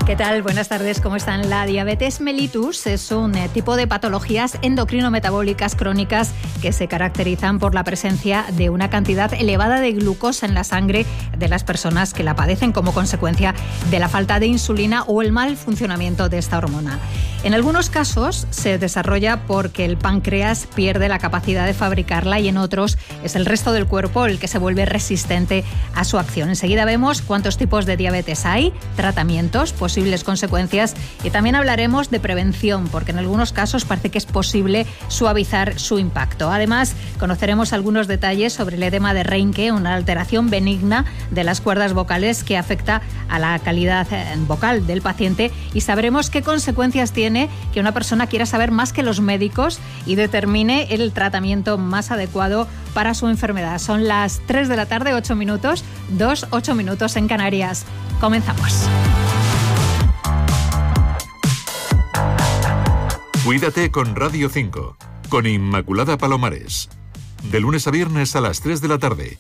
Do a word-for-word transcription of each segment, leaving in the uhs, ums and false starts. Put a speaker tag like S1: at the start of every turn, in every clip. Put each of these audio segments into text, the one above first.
S1: ¿Qué tal? Buenas tardes, ¿cómo están? La diabetes mellitus es un eh, tipo de patologías endocrino-metabólicas crónicas que se caracterizan por la presencia de una cantidad elevada de glucosa en la sangre de las personas que la padecen como consecuencia de la falta de insulina o el mal funcionamiento de esta hormona. En algunos casos se desarrolla porque el páncreas pierde la capacidad de fabricarla y en otros es el resto del cuerpo el que se vuelve resistente a su acción. Enseguida vemos cuántos tipos de diabetes hay, tratamientos, pues posibles consecuencias y también hablaremos de prevención porque en algunos casos parece que es posible suavizar su impacto. Además, conoceremos algunos detalles sobre el edema de Reinke, una alteración benigna de las cuerdas vocales que afecta a la calidad vocal del paciente y sabremos qué consecuencias tiene que una persona quiera saber más que los médicos y determine el tratamiento más adecuado para su enfermedad. Son las tres de la tarde, ocho minutos, dos, ocho minutos en Canarias. Comenzamos.
S2: Cuídate con Radio cinco, con Inmaculada Palomares. De lunes a viernes a las tres de la tarde.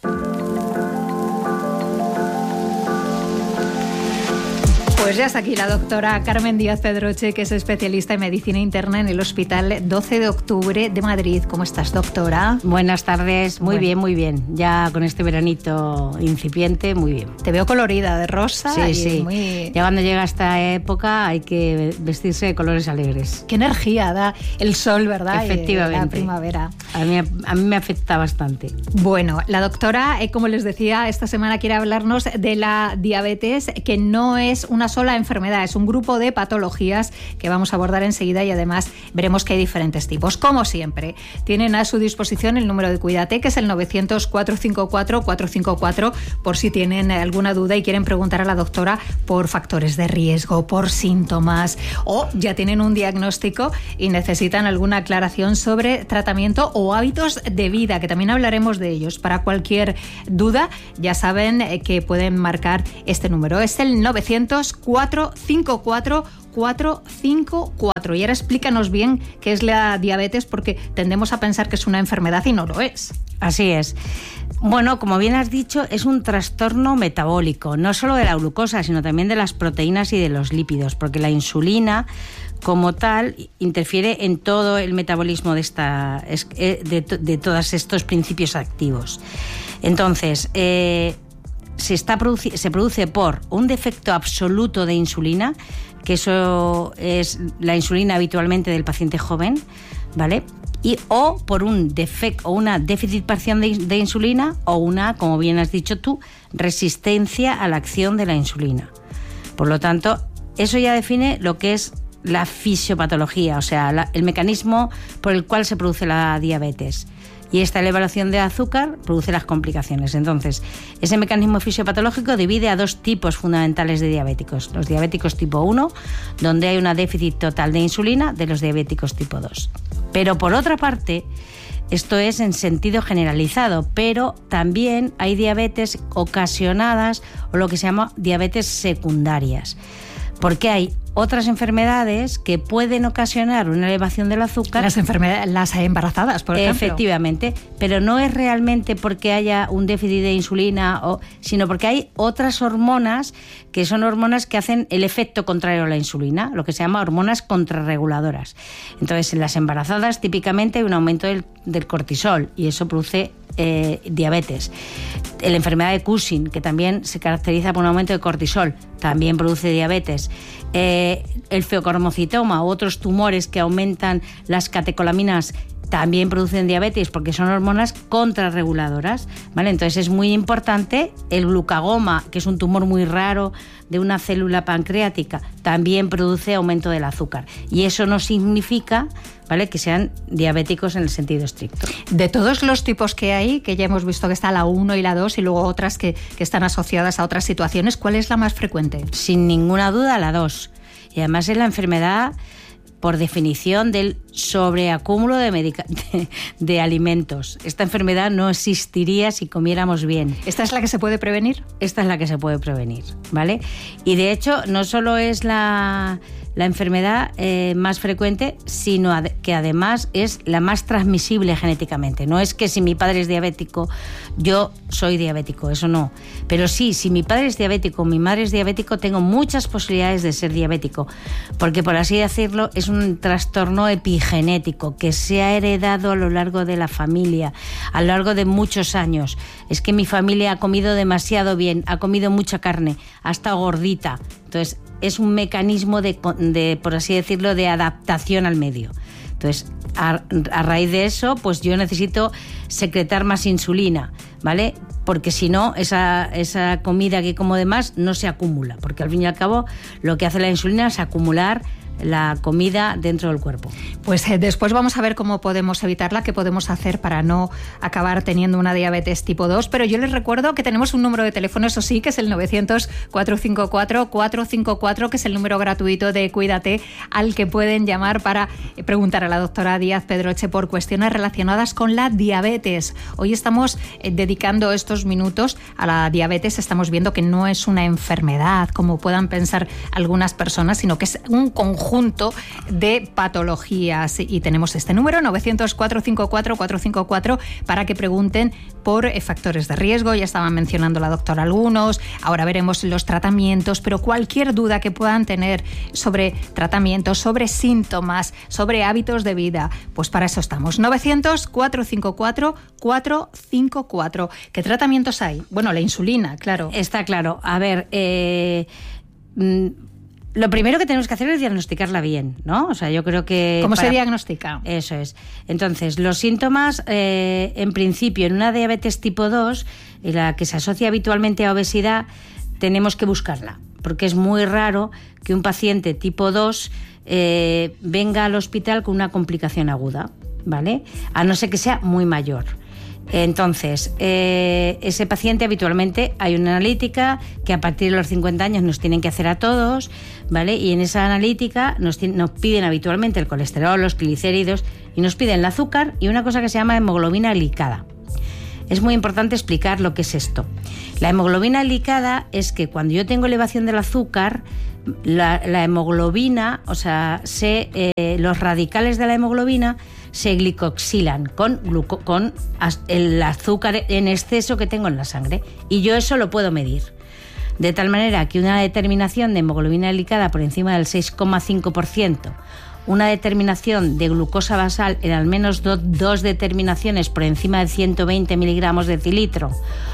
S1: Pues ya está aquí la doctora Carmen Díaz Pedroche, que es especialista en medicina interna en el Hospital doce de octubre de Madrid. ¿Cómo estás, doctora?
S3: Buenas tardes, muy bueno. bien, muy bien. Ya con este veranito incipiente, muy bien.
S1: Te veo colorida, de rosa.
S3: Sí,
S1: y
S3: sí.
S1: Muy...
S3: Ya cuando llega esta época hay que vestirse de colores alegres.
S1: Qué energía da el sol, ¿verdad?
S3: Efectivamente.
S1: Y la primavera.
S3: A mí, a mí me afecta bastante.
S1: Bueno, la doctora, eh, como les decía, esta semana quiere hablarnos de la diabetes, que no es una sola enfermedad, es un grupo de patologías que vamos a abordar enseguida y además veremos que hay diferentes tipos. Como siempre, tienen a su disposición el número de Cuídate, que es el novecientos, cuatrocientos cincuenta y cuatro, cuatrocientos cincuenta y cuatro, por si tienen alguna duda y quieren preguntar a la doctora por factores de riesgo, por síntomas o ya tienen un diagnóstico y necesitan alguna aclaración sobre tratamiento o hábitos de vida, que también hablaremos de ellos. Para cualquier duda, ya saben que pueden marcar este número. Es el novecientos, cuatrocientos cincuenta y cuatro, cuatrocientos cincuenta y cuatro. Y ahora explícanos bien qué es la diabetes, porque tendemos a pensar que es una enfermedad y no lo es.
S3: Así es. Bueno, como bien has dicho, es un trastorno metabólico, no solo de la glucosa, sino también de las proteínas y de los lípidos, porque la insulina como tal interfiere en todo el metabolismo de, esta, de, de todos estos principios activos. Entonces, eh, se, está produci- se produce por un defecto absoluto de insulina, que eso es la insulina habitualmente del paciente joven, ¿vale? Y o por un defecto o una déficit parcial de, de insulina o una, como bien has dicho tú, resistencia a la acción de la insulina. Por lo tanto, eso ya define lo que es la fisiopatología, o sea, la, el mecanismo por el cual se produce la diabetes. Y esta elevación de azúcar produce las complicaciones. Entonces, ese mecanismo fisiopatológico divide a dos tipos fundamentales de diabéticos. Los diabéticos tipo uno, donde hay un déficit total de insulina, de los diabéticos tipo dos. Pero por otra parte, esto es en sentido generalizado, pero también hay diabetes ocasionadas o lo que se llama diabetes secundarias. Porque hay otras enfermedades que pueden ocasionar una elevación del azúcar.
S1: Las enfermedades, las embarazadas, por ejemplo.
S3: Efectivamente, pero no es realmente porque haya un déficit de insulina, o, sino porque hay otras hormonas que son hormonas que hacen el efecto contrario a la insulina, lo que se llama hormonas contrarreguladoras. Entonces, en las embarazadas típicamente hay un aumento del, del cortisol y eso produce Eh, diabetes. La enfermedad de Cushing, que también se caracteriza por un aumento de cortisol, también produce diabetes. Eh, el feocarmocitoma u otros tumores que aumentan las catecolaminas también producen diabetes porque son hormonas contrarreguladoras, ¿vale? Entonces es muy importante el glucagoma, que es un tumor muy raro de una célula pancreática, también produce aumento del azúcar. Y eso no significa, ¿vale?, que sean diabéticos en el sentido estricto.
S1: De todos los tipos que hay, que ya hemos visto que está la uno y la dos y luego otras que, que están asociadas a otras situaciones, ¿cuál es la más frecuente?
S3: Sin ninguna duda la dos. Y además es la enfermedad, por definición, del sobreacúmulo de, medica- de, de alimentos. Esta enfermedad no existiría si comiéramos bien.
S1: ¿Esta es la que se puede prevenir?
S3: Esta es la que se puede prevenir, ¿vale? Y de hecho, no solo es la, la enfermedad eh, más frecuente, sino ad- que además es la más transmisible genéticamente. No es que si mi padre es diabético, yo soy diabético, eso no. Pero sí, si mi padre es diabético, mi madre es diabético, tengo muchas posibilidades de ser diabético, porque por así decirlo es un trastorno epigenético que se ha heredado a lo largo de la familia, a lo largo de muchos años. Es que mi familia ha comido demasiado bien, ha comido mucha carne, ha estado gordita. Entonces, es un mecanismo de, de, por así decirlo, de adaptación al medio. Entonces, a, a raíz de eso, pues yo necesito secretar más insulina, ¿vale? Porque si no, esa, esa comida que como de más no se acumula, porque al fin y al cabo lo que hace la insulina es acumular la comida dentro del cuerpo.
S1: Pues eh, después vamos a ver cómo podemos evitarla, qué podemos hacer para no acabar teniendo una diabetes tipo dos, pero yo les recuerdo que tenemos un número de teléfono, eso sí, que es el novecientos, cuatrocientos cincuenta y cuatro, cuatrocientos cincuenta y cuatro, que es el número gratuito de Cuídate, al que pueden llamar para preguntar a la doctora Díaz Pedroche por cuestiones relacionadas con la diabetes. Hoy estamos eh, dedicando estos minutos a la diabetes. Estamos viendo que no es una enfermedad, como puedan pensar algunas personas, sino que es un conjunto conjunto de patologías, y tenemos este número novecientos, cuatrocientos cincuenta y cuatro, cuatrocientos cincuenta y cuatro para que pregunten por factores de riesgo. Ya estaban mencionando la doctora algunos, ahora veremos los tratamientos, pero cualquier duda que puedan tener sobre tratamientos, sobre síntomas, sobre hábitos de vida, pues para eso estamos. novecientos, cuatrocientos cincuenta y cuatro, cuatrocientos cincuenta y cuatro. ¿Qué tratamientos hay? Bueno, la insulina, claro.
S3: Está claro. A ver, eh... Mmm, lo primero que tenemos que hacer es diagnosticarla bien, ¿no? O sea, yo creo que...
S1: ¿Cómo
S3: para...
S1: se diagnostica?
S3: Eso es. Entonces, los síntomas, eh, en principio, en una diabetes tipo dos, en la que se asocia habitualmente a obesidad, tenemos que buscarla, porque es muy raro que un paciente tipo dos eh, venga al hospital con una complicación aguda, ¿vale? A no ser que sea muy mayor. Entonces, eh, ese paciente habitualmente hay una analítica que a partir de los cincuenta años nos tienen que hacer a todos, ¿vale? Y en esa analítica nos, nos piden habitualmente el colesterol, los triglicéridos, y nos piden el azúcar y una cosa que se llama hemoglobina glicada. Es muy importante explicar lo que es esto. La hemoglobina glicada es que cuando yo tengo elevación del azúcar, la, la hemoglobina, o sea, se, eh, los radicales de la hemoglobina se glicoxilan con, gluco, con el azúcar en exceso que tengo en la sangre, y yo eso lo puedo medir. De tal manera que una determinación de hemoglobina glicada por encima del seis coma cinco por ciento, una determinación de glucosa basal en al menos do, dos determinaciones por encima de ciento veinte miligramos de decilitro,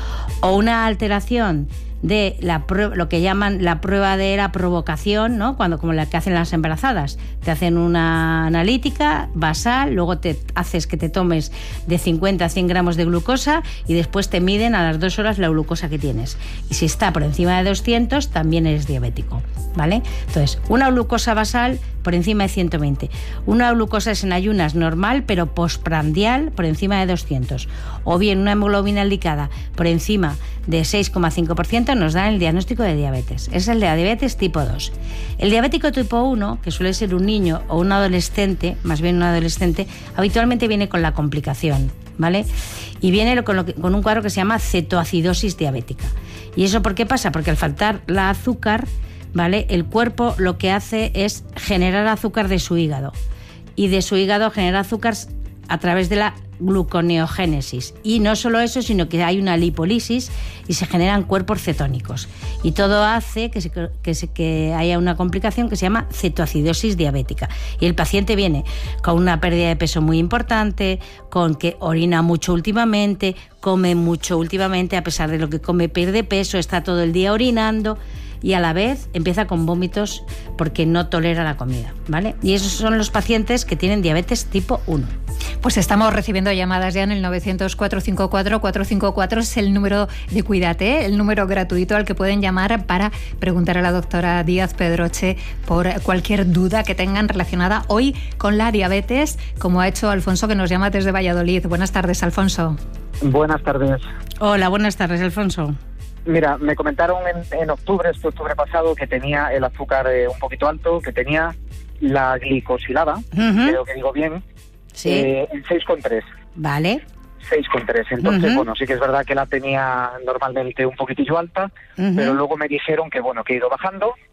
S3: o una alteración de la prueba, lo que llaman la prueba de la provocación, ¿no? Cuando, como la que hacen las embarazadas, te hacen una analítica basal, luego te haces que te tomes de cincuenta a cien gramos de glucosa y después te miden a las dos horas la glucosa que tienes. Y si está por encima de doscientos, también eres diabético, ¿vale? Entonces, una glucosa basal por encima de ciento veinte, una glucosa en ayunas normal pero postprandial por encima de doscientos, o bien una hemoglobina glicada por encima de seis coma cinco por ciento, nos dan el diagnóstico de diabetes. Es el de la diabetes tipo dos. El diabético tipo uno, que suele ser un niño o un adolescente, más bien un adolescente, habitualmente viene con la complicación, ¿vale? Y viene con, lo que, con un cuadro que se llama cetoacidosis diabética. ¿Y eso por qué pasa? Porque al faltar la azúcar, ¿vale?, el cuerpo lo que hace es generar azúcar de su hígado, y de su hígado genera azúcar a través de la gluconeogénesis. Y no solo eso, sino que hay una lipólisis y se generan cuerpos cetónicos. Y todo hace que, se, que, se, que haya una complicación que se llama cetoacidosis diabética. Y el paciente viene con una pérdida de peso muy importante, con que orina mucho últimamente, come mucho últimamente, a pesar de lo que come pierde peso, está todo el día orinando, y a la vez empieza con vómitos porque no tolera la comida, ¿vale? Y esos son los pacientes que tienen diabetes tipo uno.
S1: Pues estamos recibiendo llamadas ya en el novecientos, cuatrocientos cincuenta y cuatro, cuatrocientos cincuenta y cuatro, es el número de Cuídate, el número gratuito al que pueden llamar para preguntar a la doctora Díaz Pedroche por cualquier duda que tengan relacionada hoy con la diabetes, como ha hecho Alfonso, que nos llama desde Valladolid. Buenas tardes, Alfonso.
S4: Buenas tardes.
S3: Hola, buenas tardes, Alfonso.
S4: Mira, me comentaron en, en octubre, este octubre pasado, que tenía el azúcar eh, un poquito alto, que tenía la glicosilada, uh-huh. creo que digo bien,
S3: sí.
S4: eh, en seis coma tres.
S3: Vale.
S4: seis coma tres. Entonces, uh-huh. bueno, sí que es verdad que la tenía normalmente un poquitillo alta, uh-huh. pero luego me dijeron que, bueno, que he ido bajando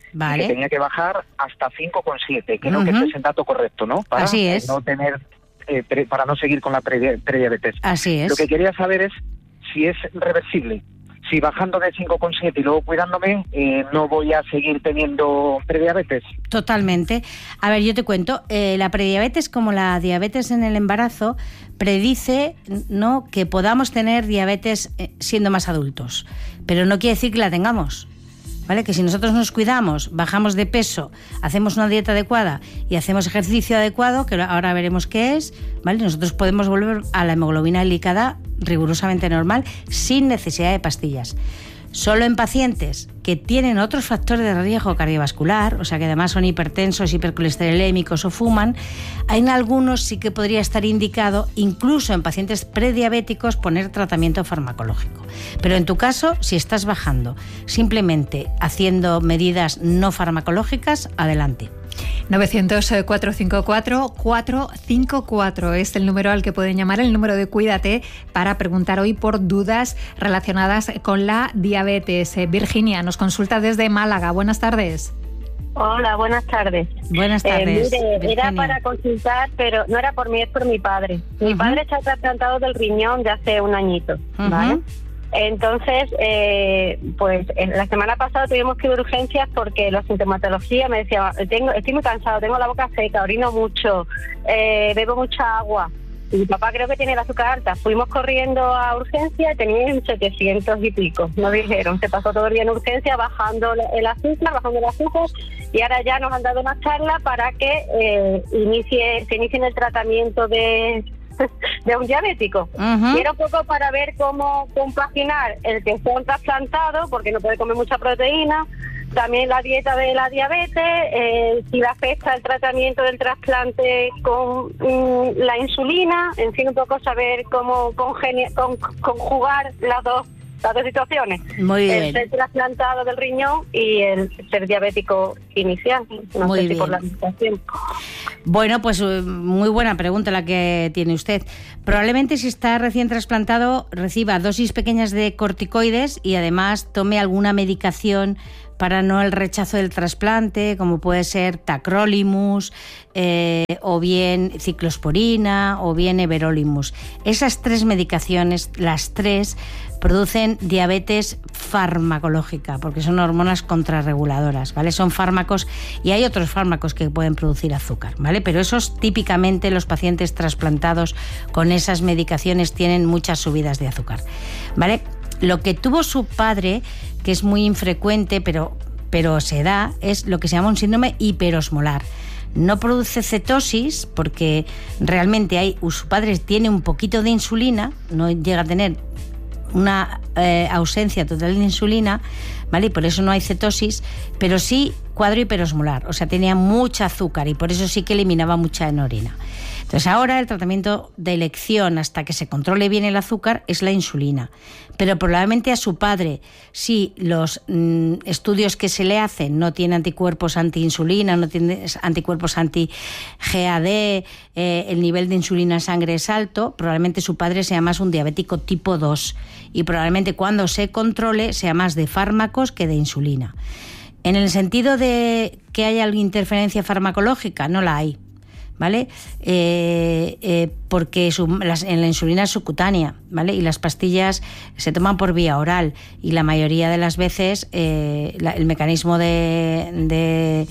S3: Vale.
S4: Que tenía que bajar hasta cinco coma siete. Creo
S3: Uh-huh.
S4: que ese es el dato correcto, ¿no? Para
S3: Así es.
S4: no tener, eh, pre, para no seguir con la pre, prediabetes.
S3: Así es.
S4: Lo que quería saber es si es reversible. Si bajando de cinco coma siete y luego cuidándome, eh, no voy a seguir teniendo prediabetes.
S3: Totalmente. A ver, yo te cuento, eh, la prediabetes, como la diabetes en el embarazo, predice, ¿no?, que podamos tener diabetes eh, siendo más adultos, pero no quiere decir que la tengamos. ¿Vale? Que si nosotros nos cuidamos, bajamos de peso, hacemos una dieta adecuada y hacemos ejercicio adecuado, que ahora veremos qué es, ¿vale? Nosotros podemos volver a la hemoglobina glicada rigurosamente normal sin necesidad de pastillas. Solo en pacientes que tienen otros factores de riesgo cardiovascular, o sea que además son hipertensos, hipercolesterolémicos o fuman, en algunos sí que podría estar indicado, incluso en pacientes prediabéticos, poner tratamiento farmacológico. Pero en tu caso, si estás bajando simplemente haciendo medidas no farmacológicas, adelante.
S1: novecientos, cuatrocientos cincuenta y cuatro, cuatrocientos cincuenta y cuatro es el número al que pueden llamar, el número de Cuídate, para preguntar hoy por dudas relacionadas con la diabetes. Eh, Virginia nos consulta desde Málaga. Buenas tardes.
S5: Hola, buenas tardes.
S3: Buenas tardes.
S5: Eh, mire,
S3: Virginia.
S5: era para consultar, pero no era por mí, es por mi padre. Mi
S3: Uh-huh.
S5: padre está trasplantado del riñón de hace un añito,
S3: Uh-huh.
S5: ¿vale? Entonces, eh, pues en la semana pasada tuvimos que ir a urgencias porque la sintomatología me decía, tengo, estoy muy cansado, tengo la boca seca, orino mucho, eh, bebo mucha agua. Y mi papá creo que tiene el azúcar alta. Fuimos corriendo a urgencia y tenía en setecientos y pico. Nos dijeron, se pasó todo el día en urgencia bajando el azúcar, bajando el azúcar, y ahora ya nos han dado una charla para que eh, inicie, se inicie el tratamiento de... de un diabético.
S3: Uh-huh.
S5: Y era un poco para ver cómo compaginar el que sea un trasplantado, porque no puede comer mucha proteína, también la dieta de la diabetes, eh, si le afecta el tratamiento del trasplante con mm, la insulina, en fin, un poco saber cómo congenia, con, conjugar las dos las dos situaciones.
S3: Muy bien.
S5: El ser trasplantado del riñón y el ser diabético inicial. No
S3: Muy
S5: sé si
S3: bien.
S5: por la situación.
S3: Bueno, pues muy buena pregunta la que tiene usted. Probablemente si está recién trasplantado reciba dosis pequeñas de corticoides y además tome alguna medicación para no el rechazo del trasplante, como puede ser tacrolimus, eh, o bien ciclosporina, o bien everolimus. Esas tres medicaciones, las tres, producen diabetes farmacológica, porque son hormonas contrarreguladoras, ¿vale? Son fármacos, y hay otros fármacos que pueden producir azúcar, ¿vale? Pero esos típicamente los pacientes trasplantados con esas medicaciones tienen muchas subidas de azúcar, ¿vale? Lo que tuvo su padre, que es muy infrecuente, pero, pero se da, es lo que se llama un síndrome hiperosmolar. No produce cetosis porque realmente hay, su padre tiene un poquito de insulina, no llega a tener una eh, ausencia total de insulina, ¿vale? Y por eso no hay cetosis, pero sí cuadro hiperosmolar, o sea, tenía mucha azúcar y por eso sí que eliminaba mucha en orina. Entonces ahora el tratamiento de elección hasta que se controle bien el azúcar es la insulina, pero probablemente a su padre, si los mm, estudios que se le hacen no tiene anticuerpos anti-insulina, no tiene anticuerpos anti-G A D, eh, el nivel de insulina en sangre es alto, probablemente su padre sea más un diabético tipo dos y probablemente cuando se controle sea más de fármacos que de insulina. En el sentido de que haya alguna interferencia farmacológica, no la hay, ¿vale? Eh, eh, porque su, las, en la insulina es subcutánea, ¿vale? Y las pastillas se toman por vía oral y la mayoría de las veces eh, la, el mecanismo de, de,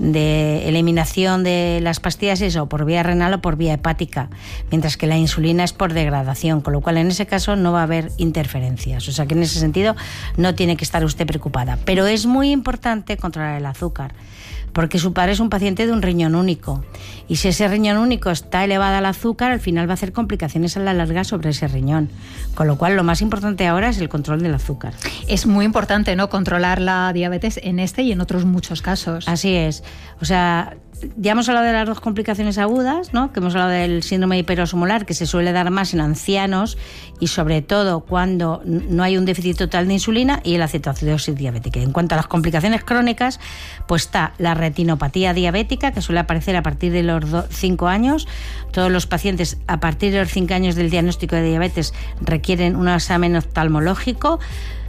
S3: de eliminación de las pastillas es o por vía renal o por vía hepática, mientras que la insulina es por degradación, con lo cual en ese caso no va a haber interferencias, o sea que en ese sentido no tiene que estar usted preocupada, pero es muy importante controlar el azúcar, porque su padre es un paciente de un riñón único y si ese riñón único está elevada al azúcar, al final va a hacer complicaciones a la larga sobre ese riñón, con lo cual lo más importante ahora es el control del azúcar.
S1: Es muy importante, ¿no?, controlar la diabetes en este y en otros muchos casos.
S3: Así es, o sea, ya hemos hablado de las dos complicaciones agudas, ¿no?, que hemos hablado del síndrome hiperosmolar, que se suele dar más en ancianos y sobre todo cuando no hay un déficit total de insulina, y la cetoacidosis diabética. En cuanto a las complicaciones crónicas, pues está la retinopatía diabética, que suele aparecer a partir de los cinco años. Todos los pacientes a partir de los cinco años del diagnóstico de diabetes requieren un examen oftalmológico.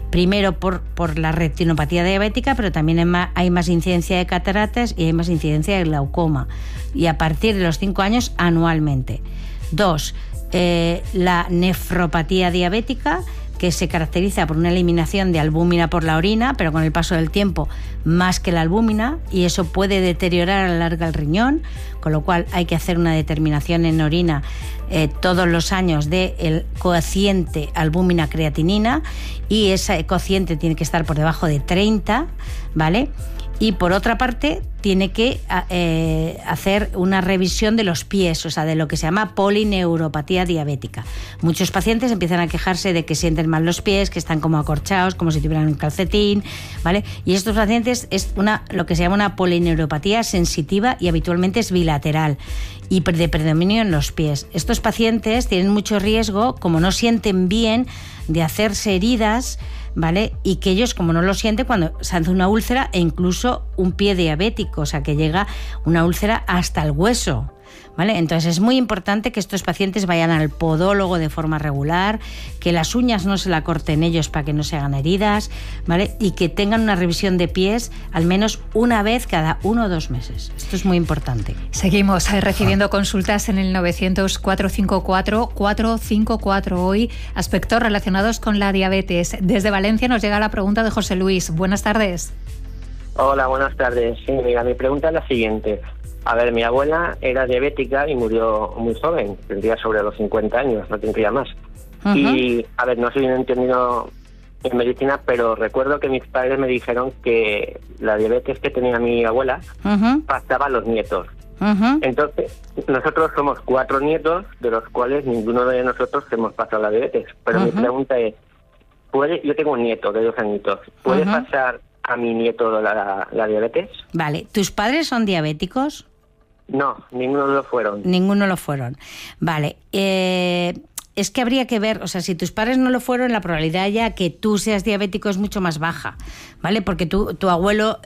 S3: primero por, por la retinopatía diabética, pero también hay más, hay más incidencia de cataratas y hay más incidencia de glaucoma. Y a partir de los cinco años, anualmente. Dos, eh, la nefropatía diabética, que se caracteriza por una eliminación de albúmina por la orina, pero con el paso del tiempo más que la albúmina, y eso puede deteriorar a la larga el riñón, con lo cual hay que hacer una determinación en orina eh, todos los años del cociente albúmina-creatinina, y ese cociente tiene que estar por debajo de treinta, ¿vale? Y por otra parte, tiene que eh, hacer una revisión de los pies, o sea, de lo que se llama polineuropatía diabética. Muchos pacientes empiezan a quejarse de que sienten mal los pies, que están como acorchados, como si tuvieran un calcetín, ¿vale? Y estos pacientes es una, lo que se llama una polineuropatía sensitiva y habitualmente es bilateral y de predominio en los pies. Estos pacientes tienen mucho riesgo, como no sienten bien, de hacerse heridas, ¿vale? Y que ellos, como no lo sienten, cuando se hace una úlcera e incluso un pie diabético, o sea, que llega una úlcera hasta el hueso, ¿vale? Entonces es muy importante que estos pacientes vayan al podólogo de forma regular, que las uñas no se la corten ellos para que no se hagan heridas, ¿vale? Y que tengan una revisión de pies al menos una vez cada uno o dos meses. Esto es muy importante.
S1: Seguimos eh, recibiendo consultas en el novecientos, cuatrocientos cincuenta y cuatro, cuatrocientos cincuenta y cuatro. Hoy, aspectos relacionados con la diabetes. Desde Valencia nos llega la pregunta de José Luis. Buenas tardes.
S6: Hola, buenas tardes. Sí, mira, mi pregunta es la siguiente. A ver, mi abuela era diabética y murió muy joven, tendría sobre los cincuenta años, no tendría más. Uh-huh. Y, a ver, no soy un entendido en medicina, pero recuerdo que mis padres me dijeron que la diabetes que tenía mi abuela uh-huh. pasaba a los nietos. Uh-huh. Entonces, nosotros somos cuatro nietos, de los cuales ninguno de nosotros hemos pasado la diabetes. Pero uh-huh. mi pregunta es, ¿puede? Yo tengo un nieto de dos añitos, ¿puede uh-huh. pasar a mi nieto la, la, la diabetes?
S3: Vale, ¿tus padres son diabéticos?
S6: No, ninguno lo fueron.
S3: Ninguno lo fueron. Vale, eh, es que habría que ver, o sea, si tus padres no lo fueron, la probabilidad ya que tú seas diabético es mucho más baja, ¿vale? Porque tu, tu abuelo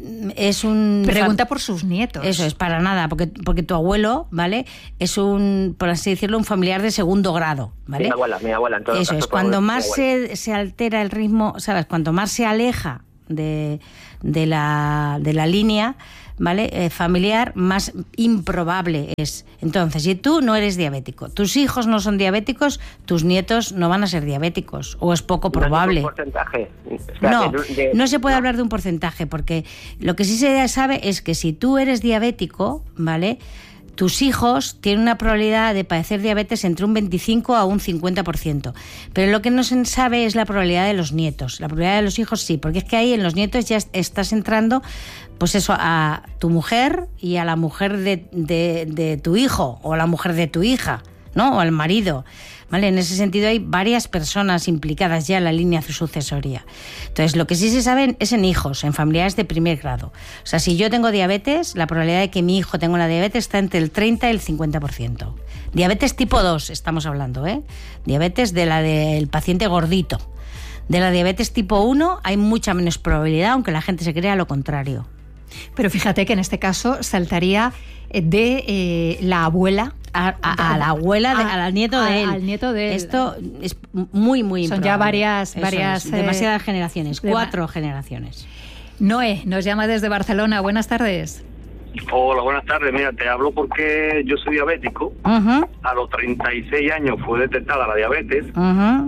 S3: es un...
S1: Pregunta por sus nietos.
S3: Eso es, para nada, porque, porque tu abuelo, ¿vale? Es un, por así decirlo, un familiar de segundo grado, ¿vale?
S6: Mi abuela, mi abuela. En todo
S3: Eso
S6: caso,
S3: es, cuando más se, se altera el ritmo, ¿sabes? Cuanto más se aleja de, de, la, de la línea, ¿vale? Eh, familiar, más improbable es. Entonces, si tú no eres diabético, tus hijos no son diabéticos, tus nietos no van a ser diabéticos, o es poco probable.
S6: ¿No es un porcentaje? O sea,
S3: no,
S6: de, de,
S3: no se puede
S6: no.
S3: hablar de un porcentaje, porque lo que sí se sabe es que si tú eres diabético, ¿vale?, tus hijos tienen una probabilidad de padecer diabetes entre un veinticinco a un cincuenta por ciento. Pero lo que no se sabe es la probabilidad de los nietos. La probabilidad de los hijos sí, porque es que ahí en los nietos ya estás entrando, pues eso, a tu mujer y a la mujer de, de, de tu hijo o a la mujer de tu hija, ¿no? O al marido, ¿vale? En ese sentido hay varias personas implicadas ya en la línea sucesoria. Entonces, lo que sí se sabe es en hijos, en familiares de primer grado. O sea, si yo tengo diabetes, la probabilidad de que mi hijo tenga una diabetes está entre el treinta y el cincuenta por ciento. Diabetes tipo dos estamos hablando, ¿eh? Diabetes de la del paciente gordito. De la diabetes tipo uno hay mucha menos probabilidad, aunque la gente se crea lo contrario.
S1: Pero fíjate que en este caso saltaría de eh, la abuela
S3: a, a, a la abuela, de, a, al nieto de él.
S1: Al nieto de él.
S3: Esto es muy, muy
S1: Son
S3: improbable.
S1: ya varias... varias
S3: es, demasiadas
S1: eh,
S3: generaciones,
S1: de
S3: cuatro
S1: ma-
S3: generaciones.
S1: Noé nos llama desde Barcelona. Buenas tardes.
S7: Hola, buenas tardes. Mira, te hablo porque yo soy diabético.
S3: Uh-huh.
S7: A los treinta y seis años fue detectada la diabetes
S3: Uh-huh.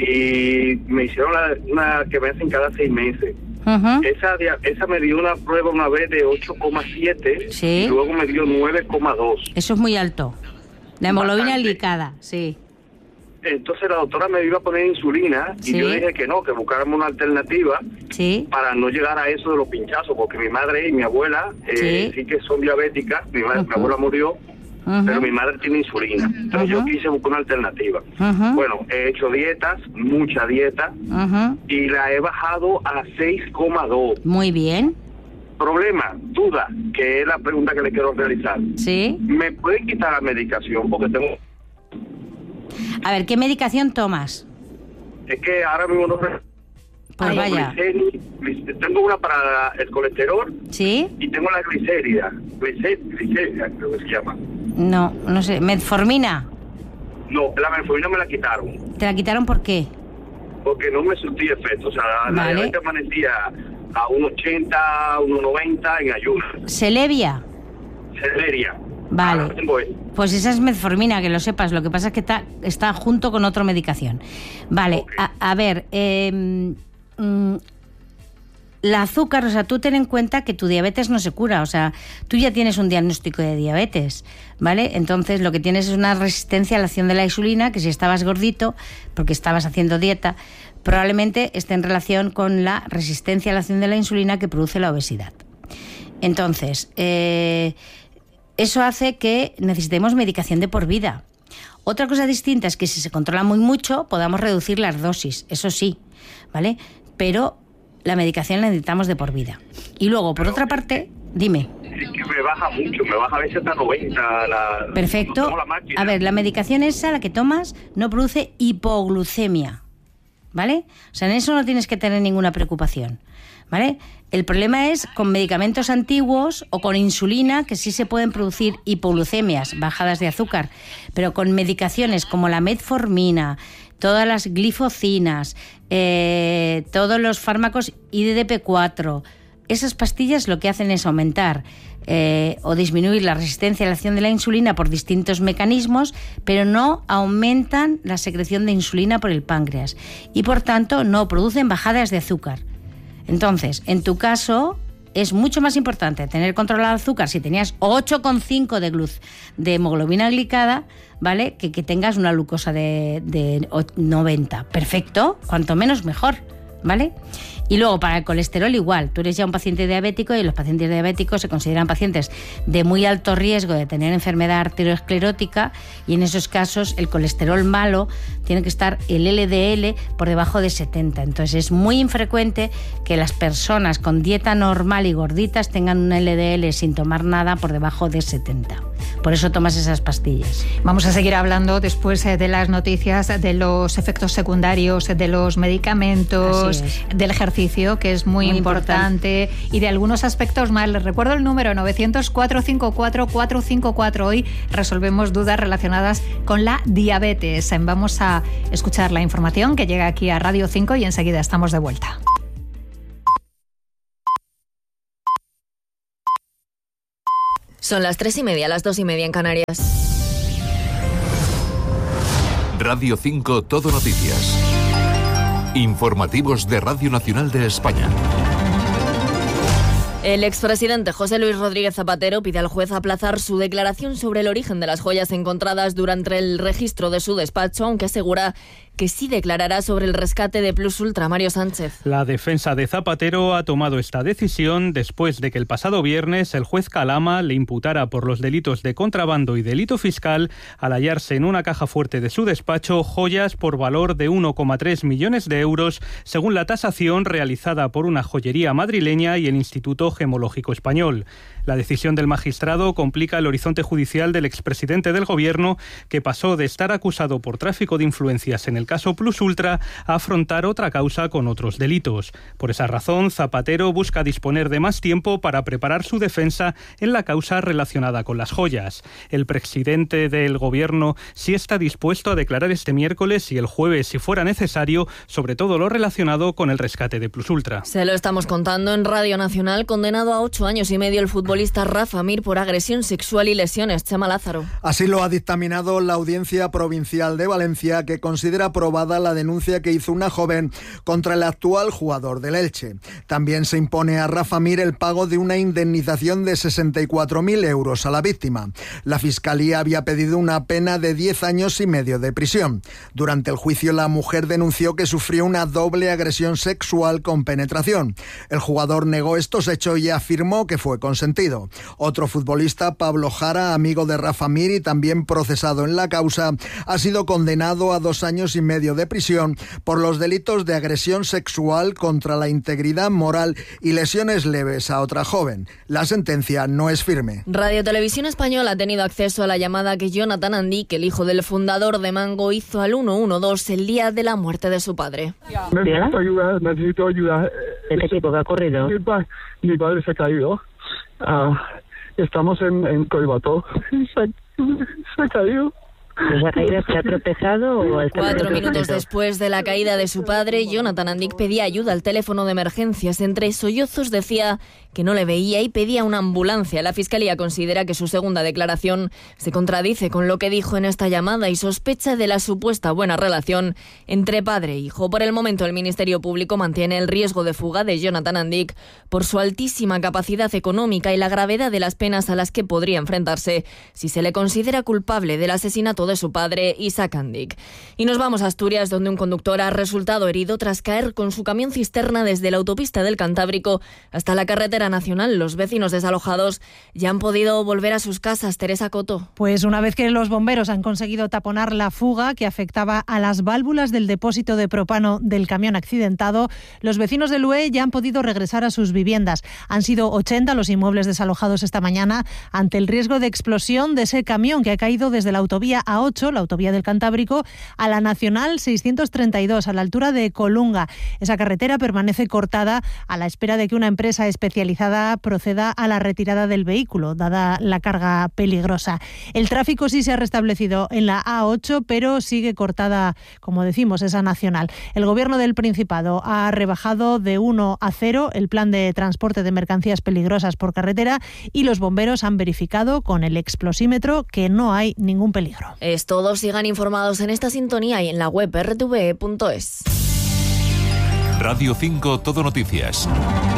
S7: y me hicieron la, una que me hacen cada seis meses.
S3: Uh-huh.
S7: Esa, dia- esa me dio una prueba una vez de ocho coma siete
S3: Sí.
S7: y luego me dio nueve coma dos.
S3: Eso es muy alto. La hemoglobina
S7: Bastante.
S3: glicada, sí.
S7: Entonces la doctora me iba a poner insulina
S3: Sí.
S7: y yo dije que no, que buscáramos una alternativa
S3: Sí.
S7: para no llegar a eso de los pinchazos, porque mi madre y mi abuela eh,
S3: Sí.
S7: sí que son diabéticas. Mi, ma-
S3: Uh-huh.
S7: mi abuela murió,
S3: Uh-huh.
S7: pero mi madre tiene insulina. Entonces
S3: Uh-huh.
S7: yo quise buscar una alternativa.
S3: Uh-huh.
S7: Bueno, he hecho dietas, mucha dieta,
S3: Uh-huh.
S7: y la he bajado a seis coma dos.
S3: Muy bien.
S7: Problema, duda, que es la pregunta que le quiero realizar.
S3: Sí.
S7: ¿Me pueden quitar la medicación? Porque tengo...
S3: A ver, ¿qué medicación tomas?
S7: Es que ahora mismo no...
S3: Pues
S7: tengo
S3: vaya.
S7: gliceri- glic- tengo una para el colesterol
S3: ¿Sí?
S7: y tengo la gliceria. Glice- Gliceria, creo que se llama.
S3: No, no sé. ¿Metformina?
S7: No, la metformina me la quitaron.
S3: ¿Te la quitaron por qué?
S7: porque no me surtía efecto. O sea, la
S3: vale.
S7: diabetes amanecía a uno ochenta, uno noventa en ayuno.
S3: ¿Celebia?
S7: Celeria.
S3: Vale.
S7: Ahora tengo eso.
S3: Pues esa es metformina, que lo sepas. Lo que pasa es que está, está junto con otra medicación. Vale, okay. a, a ver, eh, mm, la azúcar, o sea, tú ten en cuenta que tu diabetes no se cura, o sea, tú ya tienes un diagnóstico de diabetes, ¿vale? Entonces lo que tienes es una resistencia a la acción de la insulina, que si estabas gordito, porque estabas haciendo dieta, probablemente esté en relación con la resistencia a la acción de la insulina que produce la obesidad. Entonces, eh... eso hace que necesitemos medicación de por vida. Otra cosa distinta es que si se controla muy mucho, podamos reducir las dosis, eso sí, ¿vale? Pero la medicación la necesitamos de por vida. Y luego, por otra parte, dime.
S7: Es que me baja mucho, me baja a veces hasta noventa. La,
S3: Perfecto.
S7: No la
S3: a ver, la medicación esa, la que tomas, no produce hipoglucemia, ¿vale? O sea, en eso no tienes que tener ninguna preocupación, ¿vale? El problema es con medicamentos antiguos o con insulina, que sí se pueden producir hipoglucemias, bajadas de azúcar, pero con medicaciones como la metformina, todas las glifocinas, eh, todos los fármacos I D P cuatro, esas pastillas lo que hacen es aumentar eh, o disminuir la resistencia a la acción de la insulina por distintos mecanismos, pero no aumentan la secreción de insulina por el páncreas y por tanto no producen bajadas de azúcar. Entonces, en tu caso, es mucho más importante tener controlado el azúcar si tenías ocho coma cinco de, gluz, de hemoglobina glicada, ¿vale? Que que tengas una glucosa de, de noventa. Perfecto, cuanto menos mejor, ¿vale? Y luego para el colesterol igual, tú eres ya un paciente diabético y los pacientes diabéticos se consideran pacientes de muy alto riesgo de tener enfermedad arteriosclerótica y en esos casos el colesterol malo tiene que estar el L D L por debajo de setenta. Entonces es muy infrecuente que las personas con dieta normal y gorditas tengan un L D L sin tomar nada por debajo de setenta. Por eso tomas esas pastillas.
S1: Vamos a seguir hablando después eh, de las noticias de los efectos secundarios de los medicamentos, del ejercicio, que es muy, muy importante, importante, y de algunos aspectos más. Les recuerdo el número nueve cero cero, cuatro cinco cuatro, cuatro cinco cuatro. Hoy resolvemos dudas relacionadas con la diabetes. Vamos a escuchar la información que llega aquí a Radio cinco y enseguida estamos de vuelta.
S8: Son las tres y media, las dos y media en Canarias.
S2: Radio cinco Todo Noticias. Informativos de Radio Nacional de España.
S8: El expresidente José Luis Rodríguez Zapatero pide al juez aplazar su declaración sobre el origen de las joyas encontradas durante el registro de su despacho, aunque asegura que sí declarará sobre el rescate de Plus Ultra. Mario Sánchez.
S9: La defensa de Zapatero ha tomado esta decisión después de que el pasado viernes el juez Calama le imputara por los delitos de contrabando y delito fiscal al hallarse en una caja fuerte de su despacho joyas por valor de uno coma tres millones de euros, según la tasación realizada por una joyería madrileña y el Instituto Gemológico Español. La decisión del magistrado complica el horizonte judicial del expresidente del Gobierno, que pasó de estar acusado por tráfico de influencias en el caso Plus Ultra a afrontar otra causa con otros delitos. Por esa razón, Zapatero busca disponer de más tiempo para preparar su defensa en la causa relacionada con las joyas. El presidente del Gobierno sí está dispuesto a declarar este miércoles y el jueves, si fuera necesario, sobre todo lo relacionado con el rescate de Plus Ultra.
S8: Se lo estamos contando en Radio Nacional. Condenado a ocho años y medio el futbolista Rafa Mir por agresión sexual y lesiones. Chema Lázaro.
S10: Así lo ha dictaminado la Audiencia Provincial de Valencia, que considera aprobada la denuncia que hizo una joven contra el actual jugador del Elche. También se impone a Rafa Mir el pago de una indemnización de sesenta y cuatro mil euros a la víctima. La Fiscalía había pedido una pena de diez años y medio de prisión. Durante el juicio, la mujer denunció que sufrió una doble agresión sexual con penetración. El jugador negó estos hechos y afirmó que fue consentido. Otro futbolista, Pablo Jara, amigo de Rafa Mir y también procesado en la causa, ha sido condenado a dos años y medio de prisión por los delitos de agresión sexual contra la integridad moral y lesiones leves a otra joven. La sentencia no es firme.
S8: Radio Televisión Española ha tenido acceso a la llamada que Jonathan Andic, el hijo del fundador de Mango, hizo al uno uno dos el día de la muerte de su padre.
S11: Necesito ayuda, necesito ayuda.
S12: ¿De qué tipo? ¿Qué ha ocurrido?
S11: Mi, pa- mi padre se ha caído. Uh, estamos en, en Coibato. Se, se ha caído.
S12: ¿Esa caída se ha tropezado o está
S8: Cuatro minutos después de la caída de su padre, Jonathan Andic pedía ayuda al teléfono de emergencias. Entre sollozos decía que no le veía y pedía una ambulancia. La Fiscalía considera que su segunda declaración se contradice con lo que dijo en esta llamada y sospecha de la supuesta buena relación entre padre e hijo. Por el momento, el Ministerio Público mantiene el riesgo de fuga de Jonathan Andic por su altísima capacidad económica y la gravedad de las penas a las que podría enfrentarse si se le considera culpable del asesinato de su padre, Isaac Andic. Y nos vamos a Asturias, donde un conductor ha resultado herido tras caer con su camión cisterna desde la autopista del Cantábrico hasta la carretera nacional. Los vecinos desalojados ya han podido volver a sus casas. Teresa Coto.
S13: Pues una vez que los bomberos han conseguido taponar la fuga que afectaba a las válvulas del depósito de propano del camión accidentado, los vecinos de Lué ya han podido regresar a sus viviendas. Han sido ochenta los inmuebles desalojados esta mañana ante el riesgo de explosión de ese camión que ha caído desde la autovía A ocho, la autovía del Cantábrico, a la Nacional seiscientos treinta y dos, a la altura de Colunga. Esa carretera permanece cortada a la espera de que una empresa especializada proceda a la retirada del vehículo, dada la carga peligrosa. El tráfico sí se ha restablecido en la A ocho, pero sigue cortada, como decimos, esa Nacional. El Gobierno del Principado ha rebajado de uno a cero el plan de transporte de mercancías peligrosas por carretera y los bomberos han verificado con el explosímetro que no hay ningún peligro.
S8: Es todo. Sigan informados en esta sintonía y en la web erre te ve punto es.
S2: Radio cinco Todo Noticias.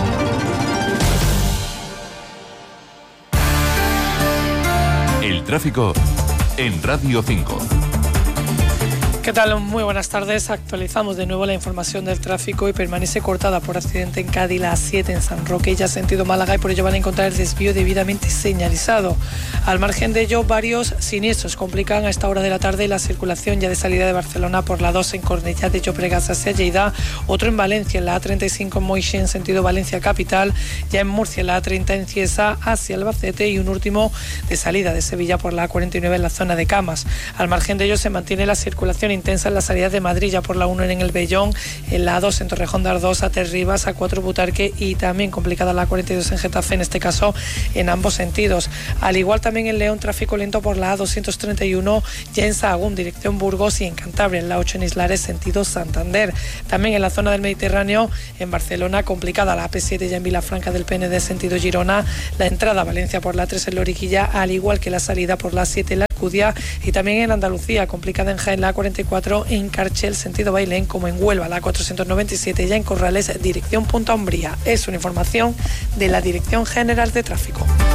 S2: El tráfico en Radio cinco.
S14: ¿Qué tal? Muy buenas tardes. Actualizamos de nuevo la información del tráfico y permanece cortada por accidente en Cádiz la A siete en San Roque, ya sentido Málaga, y por ello van a encontrar el desvío debidamente señalizado. Al margen de ello, varios siniestros complican a esta hora de la tarde la circulación ya de salida de Barcelona por la dos en Cornellá de Llobregat hacia Lleida, otro en Valencia en la A treinta y cinco en Moixent en sentido Valencia capital, ya en Murcia en la A treinta en Cieza hacia Albacete y un último de salida de Sevilla por la A cuarenta y nueve en la zona de Camas. Al margen de ello se mantiene la circulación intensa en la salida de Madrid, ya por la uno en el Bellón, en la A dos en Torrejón de Ardoz, a Tres Rivas, a cuatro Butarque y también complicada la A cuarenta y dos en Getafe, en este caso en ambos sentidos. Al igual también en León, tráfico lento por la A doscientos treinta y uno, ya en Sahagún, dirección Burgos, y en Cantabria, en la ocho en Islares, sentido Santander. También en la zona del Mediterráneo, en Barcelona, complicada la A P siete ya en Vilafranca del Penedès, sentido Girona, la entrada a Valencia por la A tres en Loriguilla, al igual que la salida por la A siete en la Alcudia, y también en Andalucía, complicada en Jaén la A cuarenta y cuatro, en Carchel, sentido Bailén, como en Huelva, la A cuatrocientos noventa y siete, ya en Corrales, dirección Punta Umbría. Es una información de la Dirección General de Tráfico.